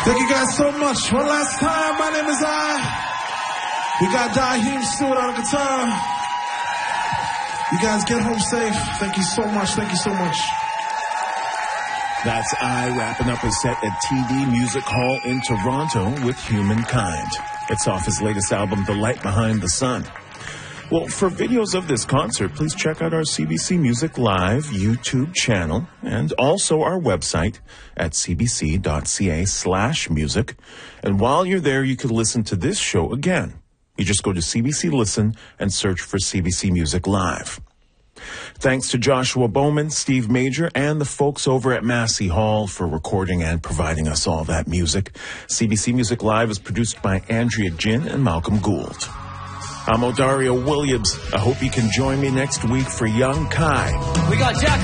Thank you guys so much. One last time, my name is We got Daheem Stewart on the guitar. You guys get home safe. Thank you so much. Thank you so much. That's wrapping up his set at TD Music Hall in Toronto with Humankind. It's off his latest album, The Light Behind the Sun. Well, for videos of this concert, please check out our CBC Music Live YouTube channel and also our website at cbc.ca/music. And while you're there, you can listen to this show again. You just go to CBC Listen and search for CBC Music Live. Thanks to Joshua Bowman, Steve Major, and the folks over at Massey Hall for recording and providing us all that music. CBC Music Live is produced by Andrea Jin and Malcolm Gould. I'm Odario Williams. I hope you can join me next week for Young Kai. We got Jack.